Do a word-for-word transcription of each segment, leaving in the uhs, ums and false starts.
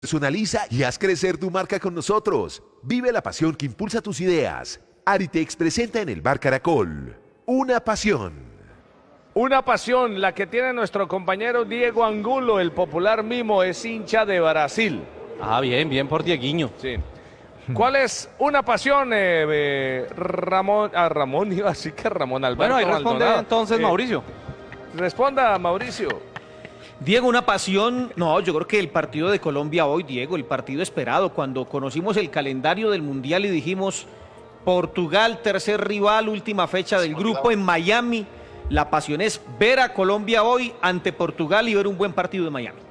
Personaliza y haz crecer tu marca con nosotros. Vive la pasión que impulsa tus ideas. Aritex presenta en el Bar Caracol una pasión. Una pasión, la que tiene nuestro compañero Diego Angulo, el popular Mimo, es hincha de Brasil. Ah, bien, bien por Dieguinho. Sí. ¿Cuál es una pasión, eh, eh, Ramón? Ah, Ramón iba así que Ramón Alberto. Bueno, ahí responde Maldonado. entonces Eh, Mauricio. Responda, Mauricio. Diego, una pasión, no, yo creo que el partido de Colombia hoy, Diego, el partido esperado, cuando conocimos el calendario del Mundial y dijimos Portugal, tercer rival, última fecha del grupo en Miami, la pasión es ver a Colombia hoy ante Portugal y ver un buen partido de Miami.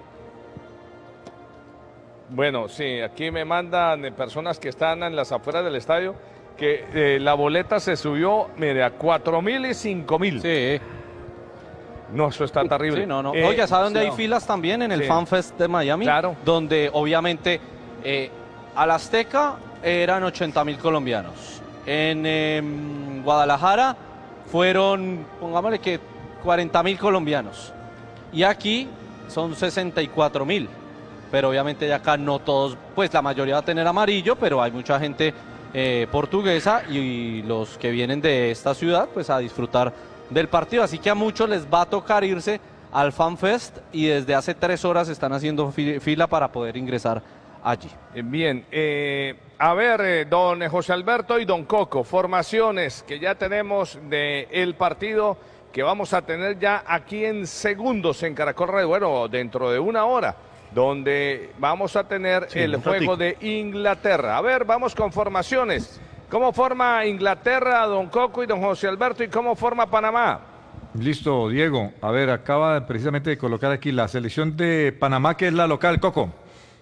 Bueno, sí, aquí me mandan eh, personas que están en las afueras del estadio que eh, la boleta se subió, mire, a cuatro mil y cinco mil. Sí. No, eso está terrible. Sí, no, no. Eh, Oye, ¿sabe dónde sí, hay no. filas también? En el Sí. FanFest de Miami. Claro. Donde obviamente eh, al Azteca eran ochenta mil colombianos. En eh, Guadalajara fueron, pongámosle que cuarenta mil colombianos. Y aquí son sesenta y cuatro mil. Pero obviamente de acá no todos, pues la mayoría va a tener amarillo, pero hay mucha gente eh, portuguesa y los que vienen de esta ciudad, pues a disfrutar del partido. Así que a muchos les va a tocar irse al FanFest y desde hace tres horas están haciendo fi- fila para poder ingresar allí. Eh, Bien, eh, a ver, eh, don José Alberto y don Coco, formaciones que ya tenemos del partido que vamos a tener ya aquí en segundos en Caracol Radio, bueno, dentro de una hora, donde vamos a tener Sí, el un juego ratico. de Inglaterra. A ver, vamos con formaciones. ¿Cómo forma Inglaterra, don Coco y don José Alberto, y cómo forma Panamá? Listo, Diego. A ver, acaba precisamente de colocar aquí la selección de Panamá, que es la local, Coco.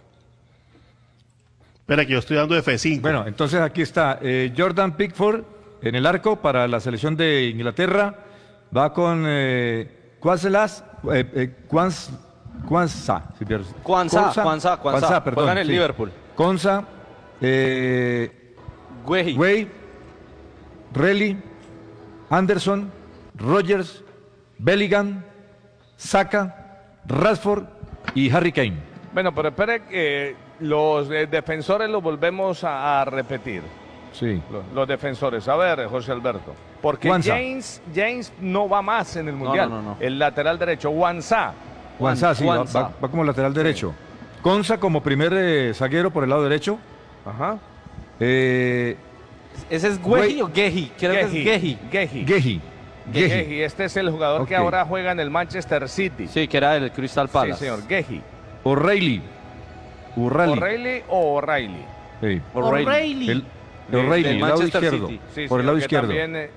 Espera, que yo estoy dando F cinco. Bueno, entonces aquí está eh, Jordan Pickford en el arco para la selección de Inglaterra. Va con eh, Quanselas, eh, eh, Quans, Quanza. si pierdo- Quansah, Quanza, Quansah, Quansah. perdón, Juegan en sí. Liverpool. Quansah, eh, Güey. Way, Relly, Anderson, Rogers, Bellingham, Saka, Rashford y Harry Kane. Bueno, pero espere que los eh, defensores los volvemos a, a repetir. Sí. Los, los defensores. A ver, José Alberto. Porque Quansah. James, James no va más en el No, Mundial. no, no, no. El lateral derecho, Quansah. Quansah, sí, va, Quansah. va- va como lateral derecho. Conza como primer eh, zaguero por el lado derecho. Ajá. Eh, ¿Ese es Güey Güey. o Gehi? Creo que es Gehi. Gehi. Gehi. Gehi. Gehi. Este es el jugador que Ok. ahora juega en el Manchester City. Sí, que era del Crystal Sí, Palace. señor. Gehi. O'Reilly. O'Reilly. O'Reilly o O'Reilly. Sí. O'Reilly. El, De- O'Reilly, del el lado Manchester izquierdo. City. Sí, por señor, el lado que izquierdo. también, eh,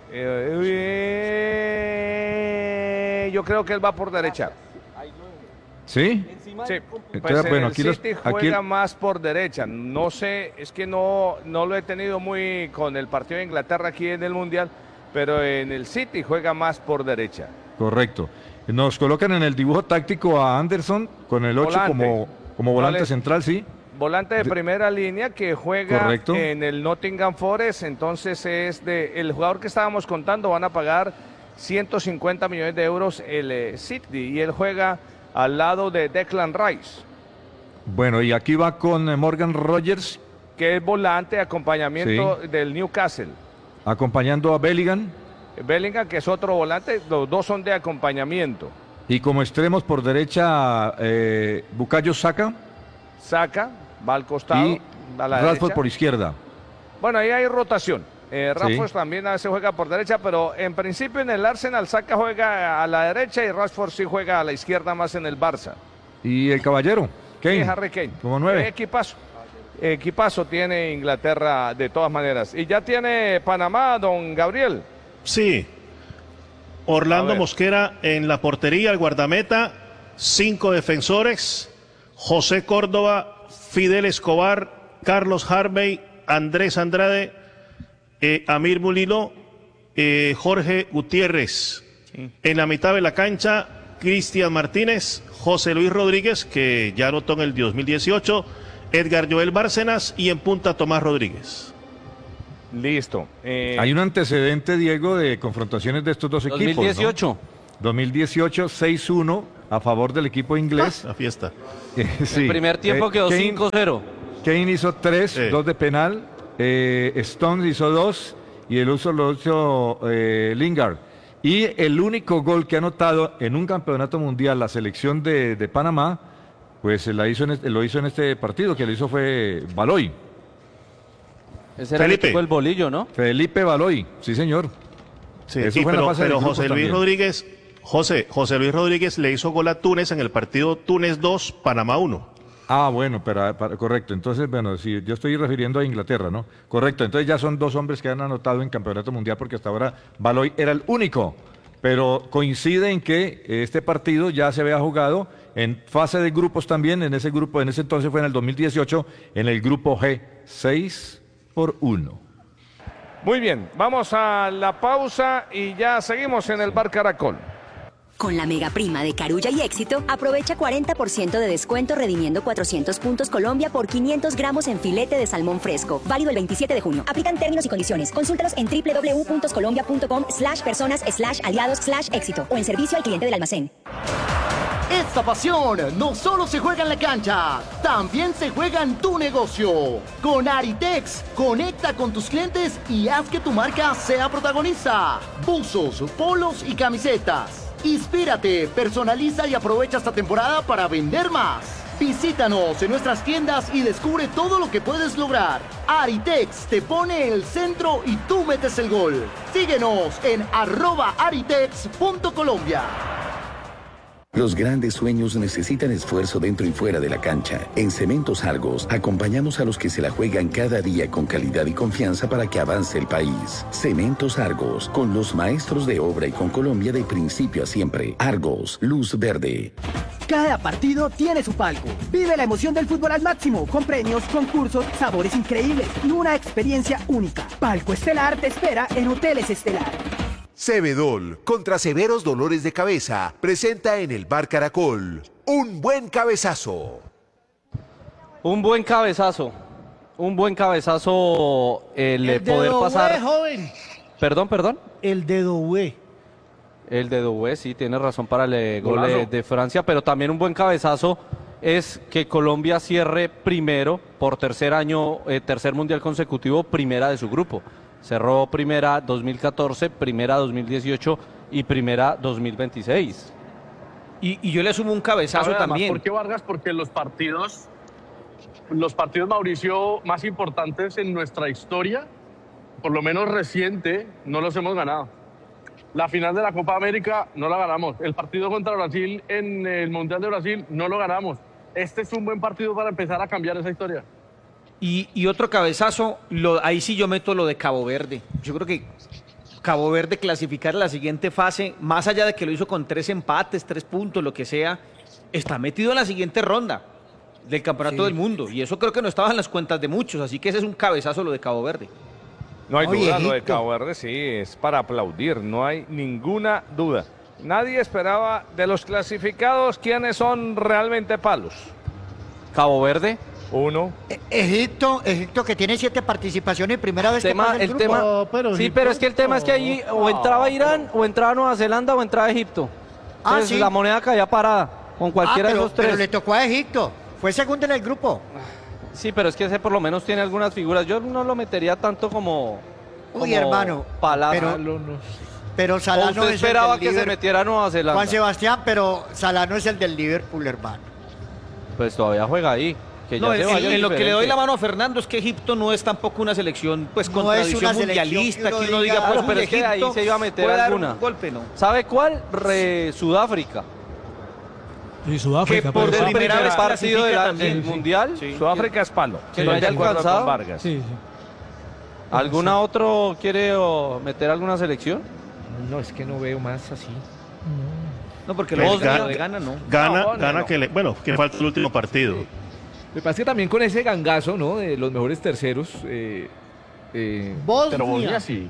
eh, yo creo que él va por derecha. ¿Sí? Sí, Entonces, pues bueno, en aquí el los- City aquí juega el- más por derecha. No sé, es que no, no lo he tenido muy con el partido de Inglaterra aquí en el Mundial, pero en el City juega más por derecha. Correcto. Nos colocan en el dibujo táctico a Anderson con el ocho Volante. como, como volante Vale. central, sí. Volante de De- primera línea que juega Correcto. en el Nottingham Forest, entonces es de el jugador que estábamos contando, van a pagar ciento cincuenta millones de euros el eh, City y él juega al lado de Declan Rice, Bueno, y aquí va con eh, Morgan Rogers que es volante de acompañamiento del Newcastle. acompañando a Bellingham Bellingham, que es otro volante, los dos son de acompañamiento. y como extremos por derecha eh, Bukayo Saka Saca, va al costado, y a la Rashford derecha. por izquierda. Bueno, ahí hay rotación. Eh, Rashford Sí. también a veces juega por derecha, pero en principio en el Arsenal Saka juega a la derecha y Rashford sí juega a la izquierda más en el Barça. Y el caballero, Kane, Sí, Harry Kane. como nueve. Eh, equipazo. Equipazo tiene Inglaterra de todas maneras. Y ya tiene Panamá, don Gabriel. Sí. A Orlando ver. Mosquera en la portería, el guardameta, cinco defensores, José Córdoba, Fidel Escobar, Carlos Harvey, Andrés Andrade, eh, Amir Mulino, eh, Jorge Gutiérrez. En la mitad de la cancha, Cristian Martínez, José Luis Rodríguez, que ya anotó en el dos mil dieciocho, Edgar Joel Bárcenas y en punta Tomás Rodríguez. Listo. Eh, Hay un antecedente, Diego, de confrontaciones de estos dos equipos. dos mil dieciocho. ¿no? dos mil dieciocho, seis uno a favor del equipo inglés. La fiesta. Sí. El primer tiempo Eh, quedó Kane- cinco cero. Kane hizo tres, Sí. dos de penal, eh, Stones hizo dos y el uso lo hizo eh, Lingard. Y el único gol que ha anotado en un campeonato mundial la selección de, de Panamá, pues se la hizo en este- lo hizo en este partido, que lo hizo fue Baloy, Ese era el Felipe. equipo del bolillo, ¿no? Felipe Baloy, sí señor. Sí, Eso y fue en la pero, fase de pero grupos José Luis también. Rodríguez, José, José Luis Rodríguez le hizo gol a Túnez en el partido Túnez dos, Panamá uno. Ah, bueno, pero, para- correcto. Entonces, bueno, sí, yo estoy refiriendo a Inglaterra, ¿no? Correcto. Entonces ya son dos hombres que han anotado en campeonato mundial porque hasta ahora Baloy era el único. Pero coincide en que este partido ya se había jugado en fase de grupos también. En ese grupo, en ese entonces fue en el dos mil dieciocho, en el grupo G, seis por uno. Muy bien, vamos a la pausa y ya seguimos en el Bar Caracol. Con la mega prima de Carulla y Éxito, aprovecha cuarenta por ciento de descuento redimiendo cuatrocientos puntos Colombia por quinientos gramos en filete de salmón fresco. Válido el veintisiete de junio. Aplican términos y condiciones. Consúltalos en doble u doble u doble u punto colombia punto com slash personas slash aliados slash éxito o en servicio al cliente del almacén. Esta pasión no solo se juega en la cancha, también se juega en tu negocio. Con Aritex, conecta con tus clientes y haz que tu marca sea protagonista. Buzos, polos y camisetas. Inspírate, personaliza y aprovecha esta temporada para vender más. Visítanos en nuestras tiendas y descubre todo lo que puedes lograr. Aritex te pone el centro y tú metes el gol. Síguenos en arroba aritex punto colombia. Los grandes sueños necesitan esfuerzo dentro y fuera de la cancha. En Cementos Argos acompañamos a los que se la juegan cada día con calidad y confianza para que avance el país. Cementos Argos, con los maestros de obra y con Colombia de principio a siempre. Argos, luz verde. Cada partido tiene su palco. Vive la emoción del fútbol al máximo, con premios, concursos, sabores increíbles y una experiencia única. Palco Estelar te espera en Hoteles Estelar. Cebedol, contra severos dolores de cabeza, presenta en el Bar Caracol un buen cabezazo. Un buen cabezazo. Un buen cabezazo el, El poder dedo pasar. hue, joven. Perdón, perdón. El dedo hue. El de Doué, sí, tiene razón para el eh, gol Golazo. de, de Francia, pero también un buen cabezazo es que Colombia cierre primero, por tercer año, eh, tercer mundial consecutivo, primera de su grupo. Cerró primera dos mil catorce, primera dos mil dieciocho y primera dos mil veintiséis. Y, y yo le sumo un cabezazo Ahora, además, también. ¿por qué Vargas? Porque los partidos, los partidos, Mauricio, más importantes en nuestra historia, por lo menos reciente, no los hemos ganado. La final de la Copa América no la ganamos. El partido contra Brasil en el Mundial de Brasil no lo ganamos. Este es un buen partido para empezar a cambiar esa historia. Y, y otro cabezazo, lo, ahí sí yo meto lo de Cabo Verde. Yo creo que Cabo Verde clasificar a la siguiente fase, más allá de que lo hizo con tres empates, tres puntos, lo que sea, está metido en la siguiente ronda del Campeonato Sí. del Mundo. Y eso creo que no estaba en las cuentas de muchos, así que ese es un cabezazo lo de Cabo Verde. No hay Oye, duda, lo de Egipto. Cabo Verde sí, es para aplaudir, no hay ninguna duda. Nadie esperaba de los clasificados quiénes son realmente palos. Cabo Verde. Uno. E- Egipto, Egipto que tiene siete participaciones, primera vez que Tema- pasa el, el grupo. tema- No, sí, Egipto pero es que el tema es que allí o entraba Irán, o entraba Nueva Zelanda, o entraba Egipto. Ah, Entonces sí. la moneda caía parada con cualquiera Ah, pero, de esos tres. pero le tocó a Egipto. Fue segundo en el grupo. Sí, pero es que ese por lo menos tiene algunas figuras. Yo no lo metería tanto como. Uy, como hermano, Palazzo. pero- Pero Salah ¿O no usted es el esperaba del que se Liverpool. metiera a Nueva Zelanda? Juan Sebastián, pero Salah no es el del Liverpool, hermano. Pues todavía juega ahí. Que ya No, se en, vaya en lo que le diferente. doy la mano a Fernando es que Egipto no es tampoco una selección pues con No es tradición una selección mundialista, que uno que uno diga, diga, Claro, pues, pero uy, es que ahí Egipto se iba a meter puede dar alguna. un golpe, ¿no? ¿Sabe cuál? Re Sudáfrica. Sí, Sudáfrica. Que por pero- el primera primer vez partido de la- clasifica también, del sí. Mundial. Sí. Sudáfrica es palo. Que Sí, lo haya de acuerdo alcanzado. con Vargas. Sí, sí. ¿Alguna otro quiere o, meter alguna selección? No, es que no veo más así. No, porque Pues lo de, Ga- lo de Ghana no. Gana, No, no, gana no. que le, bueno, que falta el último partido. Me parece que también con ese gangazo, ¿no? De los mejores terceros. Eh, eh, Bosnia. Pero Bosnia sí.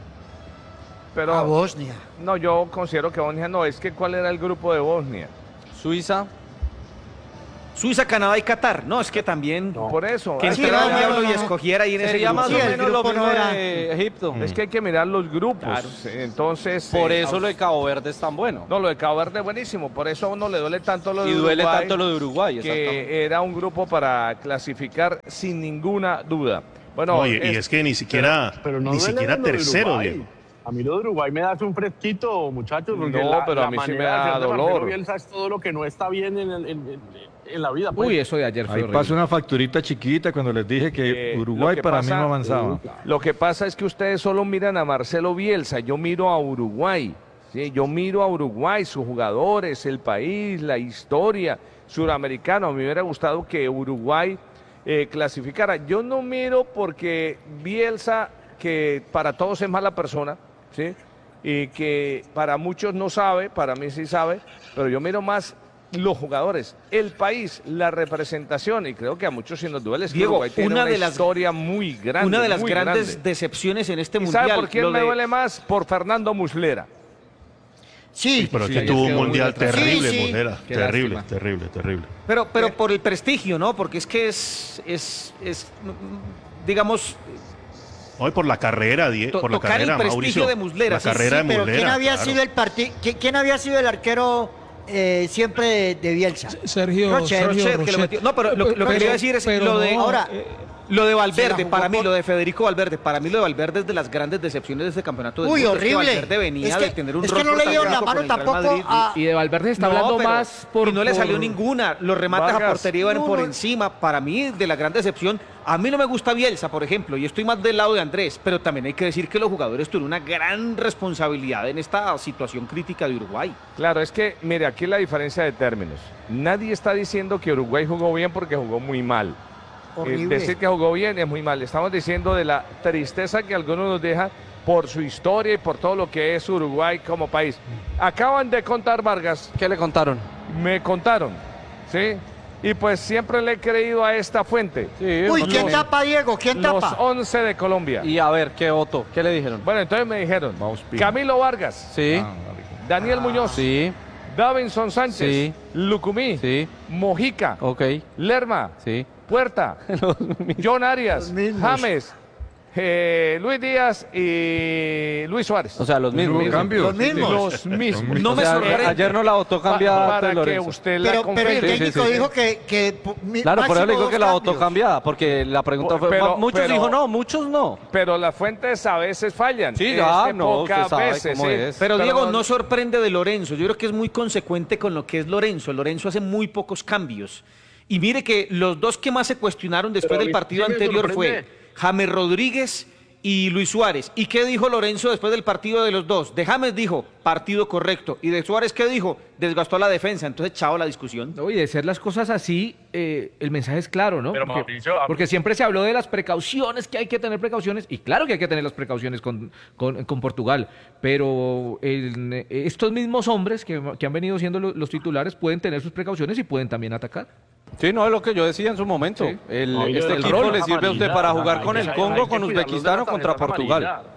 Pero A Bosnia. no, yo considero que Bosnia no. Es que ¿cuál era el grupo de Bosnia? Suiza. Suiza, Canadá y Qatar. No, es que también... No. Por eso. Que sí, entrara no, el diablo no, no, y escogiera ahí en ese Sería grupo. más Sí, o el menos lo grupo mismo no era- de Egipto. Es que hay que mirar los grupos. Claro. Entonces... Por eh, eso lo de Cabo Verde es tan bueno. No, lo de Cabo Verde es buenísimo. Por eso a uno le duele tanto lo de Y duele Uruguay, tanto lo de Uruguay, exactamente. que era un grupo para clasificar sin ninguna duda. Bueno, No, y, y es que ni siquiera, Pero no ni duele siquiera lo de tercero, Uruguay. Diego. A mí lo de Uruguay me da un fresquito, muchachos, porque No, la, pero a la mí sí me manera de da hacer de dolor. Marcelo Bielsa es todo lo que no está bien en, en- en- en la vida. Pues. Uy, eso de ayer fue Ahí horrible. pasa una facturita chiquita cuando les dije que Eh, Uruguay lo que para pasa- mí no avanzaba. Lo que pasa es que ustedes solo miran a Marcelo Bielsa, yo miro a Uruguay. ¿sí? Yo miro a Uruguay, sus jugadores, el país, la historia suramericana. A mí me hubiera gustado que Uruguay eh, clasificara. Yo no miro porque Bielsa, que para todos es mala persona, ¿sí? y que para muchos no sabe, para mí sí sabe, pero yo miro más los jugadores, el país, la representación, y creo que a muchos sí nos duele. Es que Diego, Uruguay tiene una una, de las- historia muy grande. Una de las muy grandes grande. decepciones en este ¿Y mundial. sabe por quién lo me de- duele más? Por Fernando Muslera. Sí, Pero Sí, que ayer tuvo un quedó muy mundial retrasado. terrible, Sí, sí. Muslera. Qué Terrible, lástima. terrible, terrible. Pero, pero por el prestigio, ¿no? Porque es que es, es, es mm, digamos, Hoy por la carrera, Die- To- por la tocar el carrera, prestigio Mauricio. de Muslera, La sí, carrera sí, de pero Muslera. ¿quién había claro. sido el parti ¿qui- ¿quién había sido el arquero eh, siempre de, de Bielsa? Sergio, Rochet. Sergio Rochet, que lo Rochet. metió- No, pero lo, lo que Pero- quería decir es pero lo de no, Ahora, eh, lo de se la Valverde, jugó para mí, por- lo de Federico Valverde, para mí lo de Valverde es de las grandes decepciones de este campeonato. del Uy, mundo. Es que horrible. Valverde venía Es que- de tener un es que no rostro le tan dieron la blanco mano con el Real tampoco Madrid. a- Y de Valverde se está No, hablando pero- más por... y no le por- salió ninguna. Los remates a Vargas. portería iban No, por no. encima. Para mí, de la gran decepción, a mí no me gusta Bielsa, por ejemplo, y estoy más del lado de Andrés, pero también hay que decir que los jugadores tuvieron una gran responsabilidad en esta situación crítica de Uruguay. Claro, es que, mire, aquí la diferencia de términos. Nadie está diciendo que Uruguay jugó bien porque jugó muy mal. Eh, Horrible. decir que jugó bien es muy mal. Estamos diciendo de la tristeza que algunos nos deja por su historia y por todo lo que es Uruguay como país. Acaban de contar, Vargas. ¿Qué le contaron? Me contaron, ¿sí? Y pues siempre le he creído a esta fuente. Uy, ¿quién Los- tapa, Diego? ¿Quién Los tapa? once de Colombia. Y a ver, ¿qué Otto? ¿Qué le dijeron? Bueno, entonces me dijeron, Camilo Vargas, Sí, Daniel Muñoz, sí, Davinson Sánchez, Sí. Lucumí, sí, Mojica, ok, Lerma, sí. Puerta, John Arias, mismos. James, eh, Luis Díaz y Luis Suárez. O sea, los mismos. Hubo cambios. Los mismos. Los mismos. No O me sea, sorprende. ayer no la votó Pa- cambiada para de que Lorenzo. usted la Pero, pero el confirme. Sí, sí, técnico sí. dijo que, que pu- mi- Claro, por eso le máximo digo que dos la votó cambios. cambiada, porque la pregunta fue... Pero- muchos pero- dijo no, muchos no. Pero las fuentes a veces fallan. Sí, Es ya, de no, pocas usted sabe veces, cómo sí. es. Pero Diego, no sorprende de Lorenzo. Yo creo que es muy consecuente con lo que es Lorenzo. Lorenzo hace muy pocos cambios. Y mire que los dos que más se cuestionaron después Pero a del mí partido sí me anterior sorprende. fue James Rodríguez y Luis Suárez. ¿Y qué dijo Lorenzo después del partido de los dos? De James dijo, partido correcto. Y de Suárez, ¿qué dijo? Desgastó la defensa. Entonces, chao la discusión. Oye, de ser las cosas así, eh, el mensaje es claro, ¿no? Pero, porque, Mauricio, a- porque siempre se habló de las precauciones, que hay que tener precauciones, y claro que hay que tener las precauciones con, con, con Portugal, pero el- estos mismos hombres que, que han venido siendo lo- los titulares pueden tener sus precauciones y pueden también atacar. Sí, no es lo que yo decía en su momento. Sí. El, No, y este el equipo rol, le sirve a usted para jugar con Hay el que- Congo, hay que con cuidarlos de la Uzbekistán o contra tarjeta Portugal. amarilla.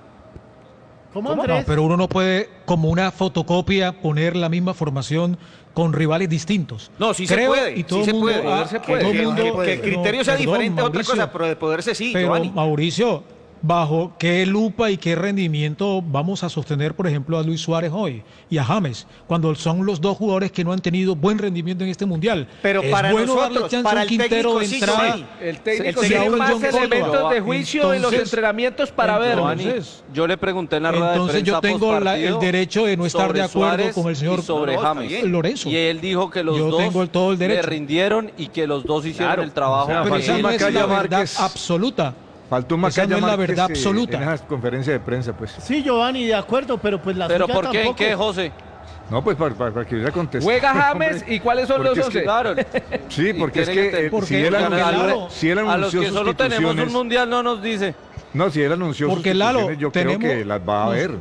¿Cómo, Andrés? No, pero uno no puede, como una fotocopia, poner la misma formación con rivales distintos. No, sí se Creo, puede, y todo sí se el mundo, puede, ah, se que puede. todo el Que- mundo- que- que el criterio no, sea perdón, diferente es otra Mauricio, cosa, pero de poderse sí, Pero, Giovanni. Mauricio, ¿bajo qué lupa y qué rendimiento vamos a sostener, por ejemplo, a Luis Suárez hoy y a James, cuando son los dos jugadores que no han tenido buen rendimiento en este mundial? Pero es para bueno nosotros, darle chance para a el un Quintero técnico de sí, entrada. Giovanni. El técnico El tiene señor más John Córdoba. elementos de juicio en los Entonces- entrenamientos para ver. Giovanni, Entonces- yo le pregunté en la rueda Entonces de prensa yo tengo la- el postpartido derecho de no estar sobre de acuerdo Suárez con el señor y sobre No, no, está James. bien. Lorenzo. Y él dijo que los Yo dos tengo el- todo el le derecho. rindieron y que los dos hicieron Claro. el trabajo. O sea, Pero faltó esa un no es Macaya la verdad Márquez. absoluta. Faltó un Esa Macaya no es la Márquez, verdad eh, absoluta. En esa conferencia de prensa, pues. Sí, Giovanni, de acuerdo, pero pues la ¿Pero suya por qué? ¿En tampoco. qué, José? No, pues para, para, para que hubiera contestado. Juega James Hombre. y ¿cuáles son los Porque es once? que- Claro. Sí, porque es tiene que, que tener- eh, ¿Por si qué? él Porque anunció, Lalo- si él A los anunció que solo tenemos un sustituciones- mundial no nos dice. No, si él anunció Porque, Lalo, sustituciones, yo tenemos- creo que las va a nos- haber.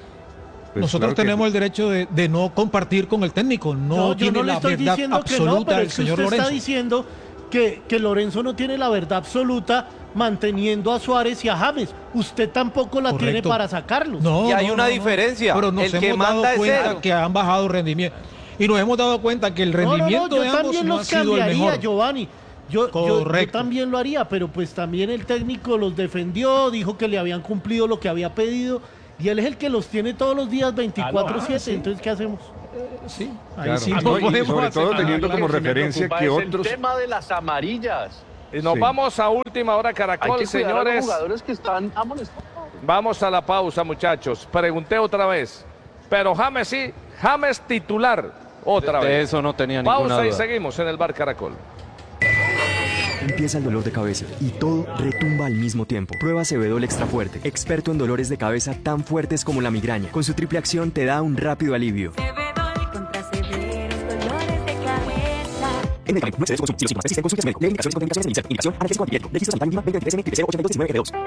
Pues Nosotros claro que- tenemos el derecho de, de no compartir con el técnico. No, No, yo tiene no le la estoy verdad diciendo que absoluta no, pero el es que señor usted Lorenzo. está diciendo que, que Lorenzo no tiene la verdad absoluta manteniendo a Suárez y a James. Usted tampoco la tiene Correcto. para sacarlos. No, Y hay no, una no, no. diferencia. Pero nos El que hemos manda dado es cuenta él. que han bajado rendimiento. y nos hemos dado cuenta que el rendimiento no, no, no, de yo ambos también no ha los sido el cambiaría, mejor. Giovanni. Yo, yo, yo Correcto. también lo haría, pero pues también el técnico los defendió, dijo que le habían cumplido lo que había pedido, y él es el que los tiene todos los días veinticuatro siete, Ah, sí. entonces ¿qué hacemos? Sí, ahí Claro. sí Ah, no no, y podemos sobre hacer todo nada. teniendo como Lo que me referencia preocupa que es otros... el tema de las amarillas. Y nos Sí. vamos a última hora, Hay Caracol, que cuidar a los señores. jugadores que están amonestados. Vamos a la pausa, muchachos. Pregunté otra vez. Pero James sí, James titular otra De- vez. de eso no tenía ninguna Pausa y duda. seguimos en el Bar Caracol. Empieza el dolor de cabeza y todo retumba al mismo tiempo. Prueba Cebedol Extra Fuerte, experto en dolores de cabeza tan fuertes como la migraña. Con su triple acción te da un rápido alivio. Cebedol contra severos dolores de cabeza. En medicamento no excedes su consumo. Si los síntomas persisten, consulte a su médico. Lee indicaciones y contraindicaciones en el Indicación, analgésico antibiótico. Registro sanitario mínima veinte veintitrés M, triple cero ocho dos uno nueve F dos.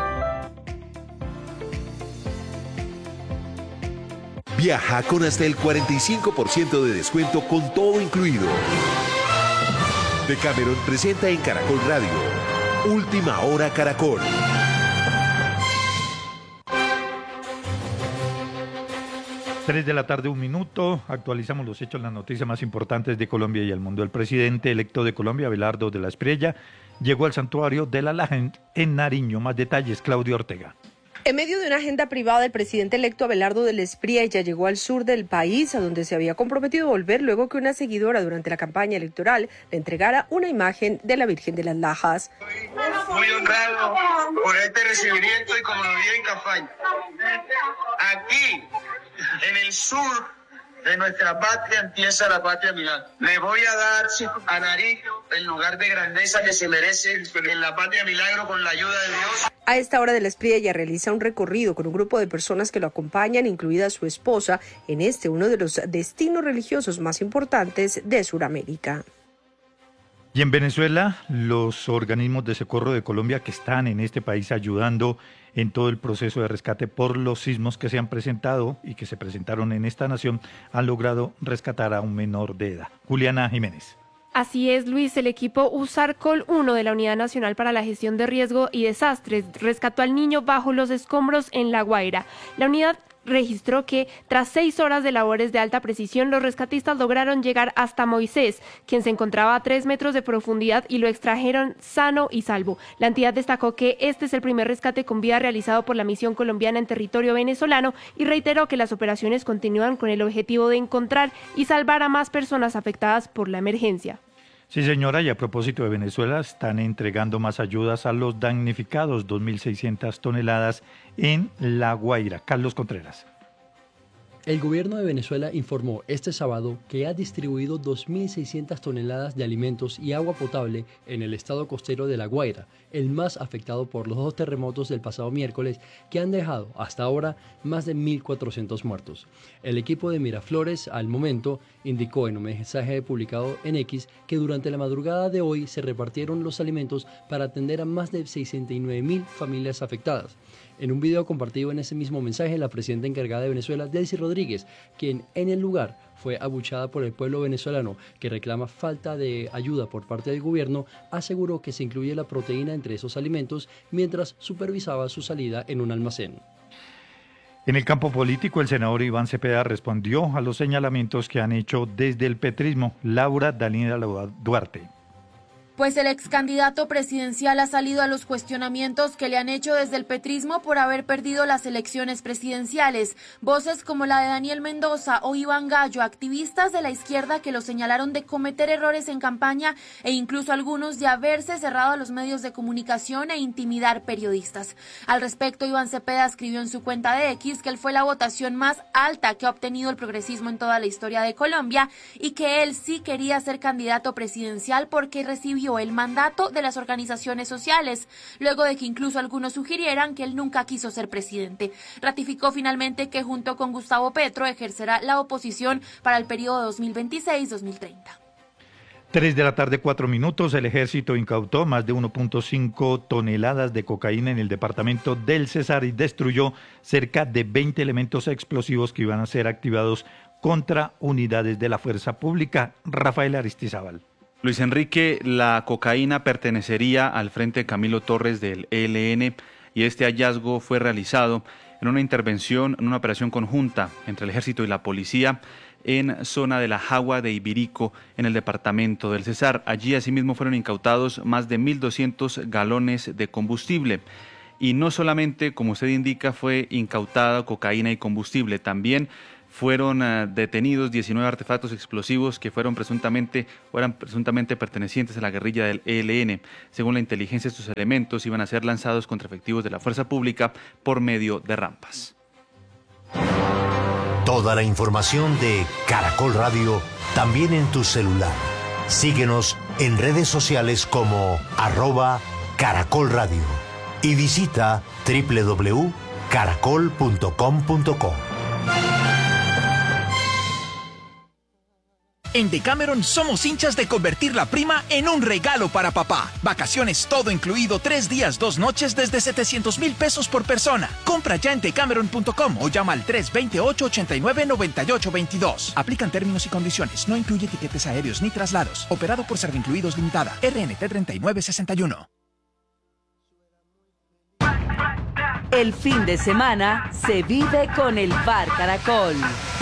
Viaja con hasta el cuarenta y cinco por ciento de descuento con todo incluido. Decameron presenta en Caracol Radio. Última hora Caracol. Tres de la tarde, un minuto. Actualizamos los hechos, las noticias más importantes de Colombia y el mundo. El presidente electo de Colombia, Abelardo de la Espriella, llegó al santuario de la Laja en Nariño. Más detalles, Claudio Ortega. En medio de una agenda privada, el presidente electo Abelardo de la Espriella llegó al sur del país, a donde se había comprometido a volver luego que una seguidora durante la campaña electoral le entregara una imagen de la Virgen de las Lajas. Muy honrado por este recibimiento y como lo dije en campaña, aquí en el sur de nuestra patria empieza la patria milagro. Le voy a dar a Nariño el lugar de grandeza que se merece en la patria milagro con la ayuda de Dios. A esta hora de la Espriella realiza un recorrido con un grupo de personas que lo acompañan, incluida su esposa, en este uno de los destinos religiosos más importantes de Sudamérica. Y en Venezuela, los organismos de socorro de Colombia que están en este país ayudando en todo el proceso de rescate por los sismos que se han presentado y que se presentaron en esta nación, han logrado rescatar a un menor de edad. Juliana Jiménez. Así es, Luis, el equipo USARCOL uno de la Unidad Nacional para la Gestión de Riesgo y Desastres rescató al niño bajo los escombros en La Guaira. La unidad registró que tras seis horas de labores de alta precisión, los rescatistas lograron llegar hasta Moisés, quien se encontraba a tres metros de profundidad, y lo extrajeron sano y salvo. La entidad destacó que este es el primer rescate con vida realizado por la misión colombiana en territorio venezolano y reiteró que las operaciones continúan con el objetivo de encontrar y salvar a más personas afectadas por la emergencia. Sí, señora, y a propósito de Venezuela, están entregando más ayudas a los damnificados, dos mil seiscientas toneladas en La Guaira. Carlos Contreras. El gobierno de Venezuela informó este sábado que ha distribuido dos mil seiscientas toneladas de alimentos y agua potable en el estado costero de La Guaira, el más afectado por los dos terremotos del pasado miércoles que han dejado hasta ahora más de mil cuatrocientos muertos. El equipo de Miraflores, al momento, indicó en un mensaje publicado en X que durante la madrugada de hoy se repartieron los alimentos para atender a más de sesenta y nueve mil familias afectadas. En un video compartido en ese mismo mensaje, la presidenta encargada de Venezuela, Delcy Rodríguez, quien en el lugar fue abuchada por el pueblo venezolano que reclama falta de ayuda por parte del gobierno, aseguró que se incluye la proteína entre esos alimentos mientras supervisaba su salida en un almacén. En el campo político, el senador Iván Cepeda respondió a los señalamientos que han hecho desde el petrismo. Laura Dalina Duarte. Pues el ex candidato presidencial ha salido a los cuestionamientos que le han hecho desde el petrismo por haber perdido las elecciones presidenciales. Voces como la de Daniel Mendoza o Iván Gallo, activistas de la izquierda que lo señalaron de cometer errores en campaña e incluso algunos de haberse cerrado a los medios de comunicación e intimidar periodistas. Al respecto, Iván Cepeda escribió en su cuenta de X que él fue la votación más alta que ha obtenido el progresismo en toda la historia de Colombia y que él sí quería ser candidato presidencial porque recibió el mandato de las organizaciones sociales, luego de que incluso algunos sugirieran que él nunca quiso ser presidente. Ratificó finalmente que junto con Gustavo Petro ejercerá la oposición para el periodo dos mil veintiséis a dos mil treinta. Tres de la tarde, cuatro minutos. El ejército incautó más de uno punto cinco toneladas de cocaína en el departamento del Cesar y destruyó cerca de veinte elementos explosivos que iban a ser activados contra unidades de la fuerza pública. Rafael Aristizábal. Luis Enrique, la cocaína pertenecería al Frente Camilo Torres del E L N y este hallazgo fue realizado en una intervención, en una operación conjunta entre el Ejército y la Policía en zona de la Jagua de Ibirico, en el departamento del Cesar. Allí asimismo fueron incautados más de mil doscientos galones de combustible. Y no solamente, como usted indica, fue incautada cocaína y combustible, también fueron uh, detenidos diecinueve artefactos explosivos que fueron presuntamente o eran presuntamente pertenecientes a la guerrilla del E L N. Según la inteligencia, estos elementos iban a ser lanzados contra efectivos de la fuerza pública por medio de rampas. Toda la información de Caracol Radio también en tu celular. Síguenos en redes sociales como arroba Caracol Radio y visita doble u doble u doble u punto caracol punto com punto co. En Decameron somos hinchas de convertir la prima en un regalo para papá. Vacaciones todo incluido, tres días, dos noches desde setecientos mil pesos por persona. Compra ya en decameron punto com o llama al tres dos ocho, ocho nueve, nueve ocho dos dos. Aplican términos y condiciones. No incluye tiquetes aéreos ni traslados. Operado por Servincluidos Limitada. R N T treinta y nueve sesenta y uno. El fin de semana se vive con el Bar Caracol.